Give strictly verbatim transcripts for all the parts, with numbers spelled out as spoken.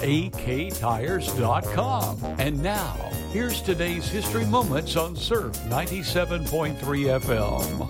a k tires dot com. And now, here's today's History Moments on Surf ninety-seven point three F M.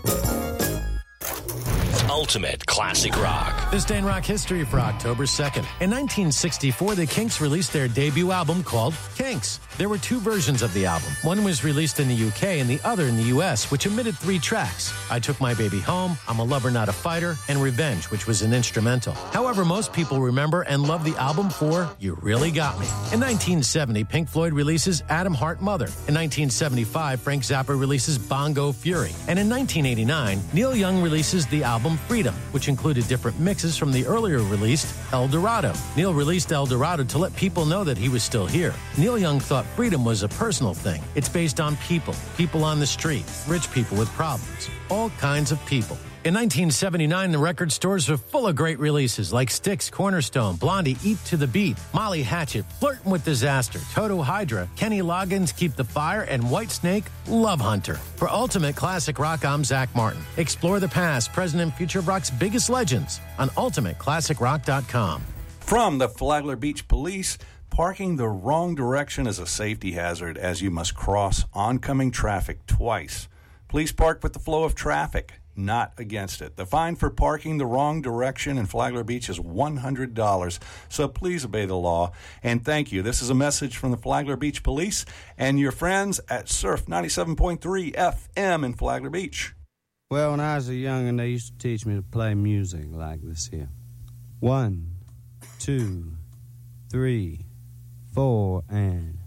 Ultimate Classic Rock. This day in rock history for October second. In nineteen sixty-four, the Kinks released their debut album called Kinks. There were two versions of the album. One was released in the U K and the other in the U S, which omitted three tracks: I Took My Baby Home, I'm a Lover Not a Fighter, and Revenge, which was an instrumental. However, most people remember and love the album for You Really Got Me. In nineteen seventy, Pink Floyd releases Atom Heart Mother. In nineteen seventy-five, Frank Zappa releases Bongo Fury. And in nineteen eighty-nine, Neil Young releases the album Freedom, which included different mixes from the earlier released El Dorado. Neil released El Dorado to let people know that he was still here. Neil Young thought freedom was a personal thing. It's based on people, people on the street, rich people with problems, all kinds of people. In nineteen seventy-nine, the record stores were full of great releases like Styx, Cornerstone, Blondie, Eat to the Beat, Molly Hatchet, Flirtin' with Disaster, Toto Hydra, Kenny Loggins, Keep the Fire, and Whitesnake, Love Hunter. For Ultimate Classic Rock, I'm Zach Martin. Explore the past, present, and future of rock's biggest legends on ultimate classic rock dot com. From the Flagler Beach Police, parking the wrong direction is a safety hazard as you must cross oncoming traffic twice. Please park with the flow of traffic, not against it. The fine for parking the wrong direction in Flagler Beach is one hundred dollars, so please obey the law. And thank you. This is a message from the Flagler Beach Police and your friends at Surf ninety-seven point three F M in Flagler Beach. Well, when I was a youngin', they used to teach me to play music like this here. One, two, three, four, and...